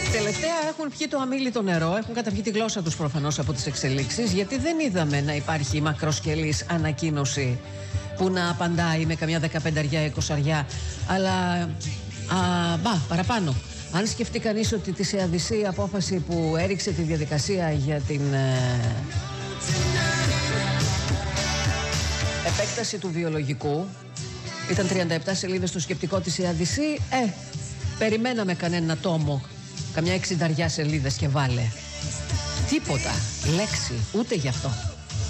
Τελευταία έχουν πιει το αμίλητο νερό, έχουν καταβγεί τη γλώσσα τους προφανώς από τις εξελίξεις, γιατί δεν είδαμε να υπάρχει μακροσκελής ανακοίνωση που να απαντάει με καμιά 15-20, αλλά παραπάνω. Αν σκεφτεί κανείς ότι τη ΣΕΑΔΙΣΗ απόφαση που έριξε τη διαδικασία για την επέκταση του βιολογικού ήταν 37 σελίδες στο σκεπτικό της ΣΕΑΔΙΣΗ, περιμέναμε κανένα τόμο, καμιά 60 σελίδες και βάλε. Τίποτα, λέξη, ούτε γι' αυτό.